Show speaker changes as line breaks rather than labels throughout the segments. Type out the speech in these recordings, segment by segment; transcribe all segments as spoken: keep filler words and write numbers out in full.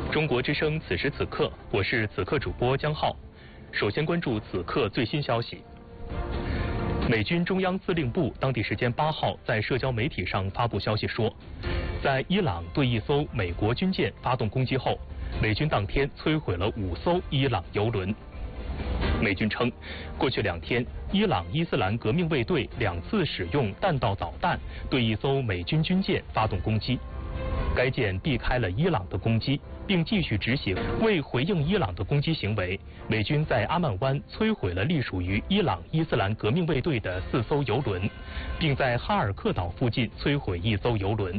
中国之声此时此刻，我是此刻主播江浩。首先关注此刻最新消息。美军中央司令部当地时间八号在社交媒体上发布消息说，在伊朗对一艘美国军舰发动攻击后，美军当天摧毁了五艘伊朗油轮。美军称，过去两天，伊朗伊斯兰革命卫队两次使用弹道导弹对一艘美军军舰发动攻击。该舰避开了伊朗的攻击，并继续执行。为回应伊朗的攻击行为，美军在阿曼湾摧毁了隶属于伊朗伊斯兰革命卫队的四艘油轮，并在哈尔克岛附近摧毁一艘油轮。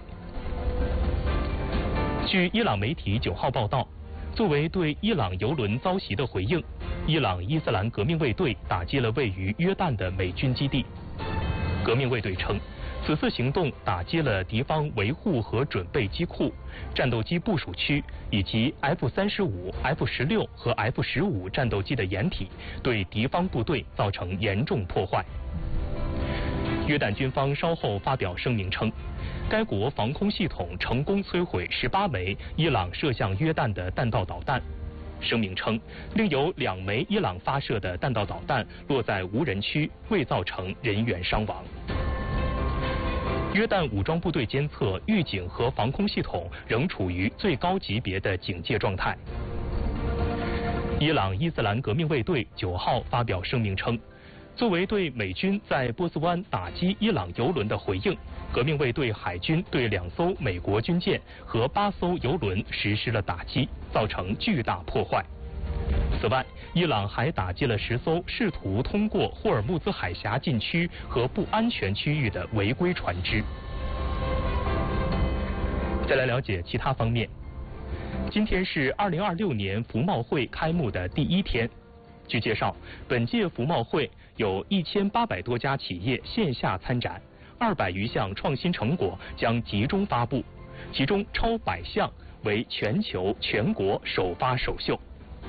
据伊朗媒体九号报道，作为对伊朗油轮遭袭的回应，伊朗伊斯兰革命卫队打击了位于约旦的美军基地。革命卫队称，此次行动打击了敌方维护和准备机库、战斗机部署区以及 F 三十五、F 十六和 F 十五战斗机的掩体，对敌方部队造成严重破坏。约旦军方稍后发表声明称，该国防空系统成功摧毁十八枚伊朗射向约旦的弹道导弹。声明称，另有两枚伊朗发射的弹道导弹落在无人区，未造成人员伤亡。约旦武装部队监测、预警和防空系统仍处于最高级别的警戒状态。伊朗伊斯兰革命卫队九号发表声明称，作为对美军在波斯湾打击伊朗油轮的回应，革命卫队海军对两艘美国军舰和八艘油轮实施了打击，造成巨大破坏。此外，伊朗还打击了十艘试图通过霍尔木兹海峡禁区和不安全区域的违规船只。再来了解其他方面。今天是二零二六年服贸会开幕的第一天。据介绍，本届服贸会有一千八百多家企业线下参展，二百余项创新成果将集中发布，其中超百项为全球全国首发首秀。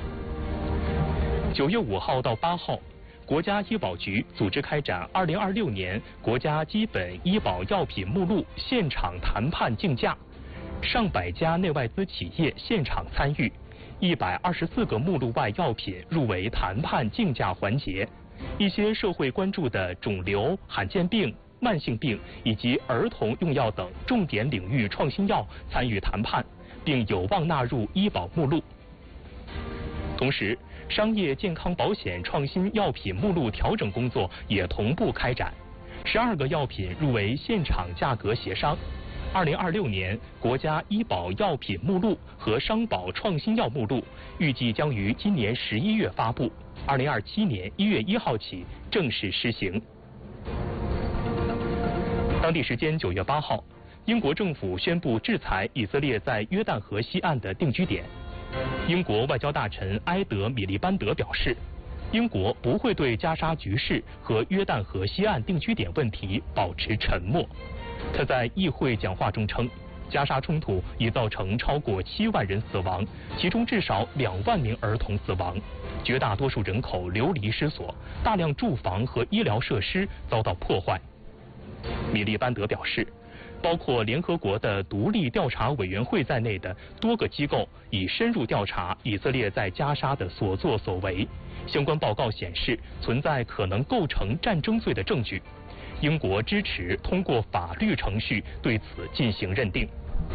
九月五号到八号，国家医保局组织开展二零二六年国家基本医保药品目录现场谈判竞价，上百家内外资企业现场参与，一百二十四个目录外药品入围谈判竞价环节，一些社会关注的肿瘤、罕见病、慢性病以及儿童用药等重点领域创新药参与谈判，并有望纳入医保目录。同时，商业健康保险创新药品目录调整工作也同步开展，十二个药品入围现场价格协商。二零二六年国家医保药品目录和商保创新药目录预计将于今年十一月发布，二零二七年一月一号起正式施行。当地时间九月八号，英国政府宣布制裁以色列在约旦河西岸的定居点。英国外交大臣埃德·米利班德表示，英国不会对加沙局势和约旦河西岸定居点问题保持沉默。他在议会讲话中称，加沙冲突已造成超过七万人死亡，其中至少两万名儿童死亡，绝大多数人口流离失所，大量住房和医疗设施遭到破坏。米利班德表示，包括联合国的独立调查委员会在内的多个机构已深入调查以色列在加沙的所作所为，相关报告显示存在可能构成战争罪的证据。英国支持通过法律程序对此进行认定。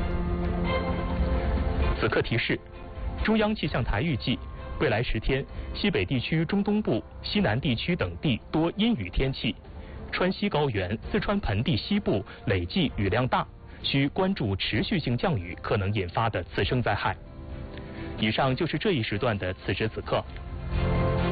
此刻提示，中央气象台预计，未来十天，西北地区中东部、西南地区等地多阴雨天气。川西高原、四川盆地西部累计雨量大，需关注持续性降雨可能引发的次生灾害。以上就是这一时段的此时此刻，